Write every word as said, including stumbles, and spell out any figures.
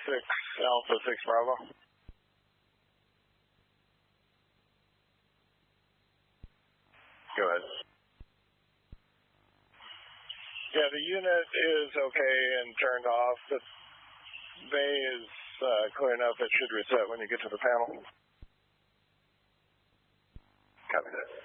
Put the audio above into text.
six Alpha six Bravo. Go ahead. Yeah, the unit is okay and turned off. The bay is uh, clear enough. It should reset when you get to the panel. Copy that.